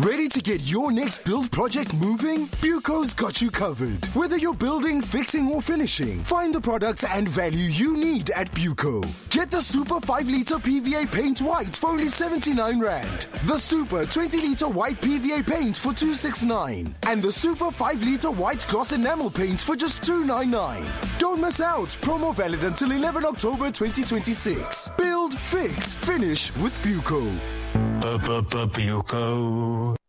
Ready to get your next build project moving? Buco's got you covered. Whether you're building, fixing or finishing, find the products and value you need at Buco. Get the Super 5-litre PVA paint white for only 79 Rand. The Super 20-litre white PVA paint for 269. And the Super 5-litre white gloss enamel paint for just 299. Don't miss out. Promo valid until 11 October 2026. Build, fix, finish with Buco. Buco.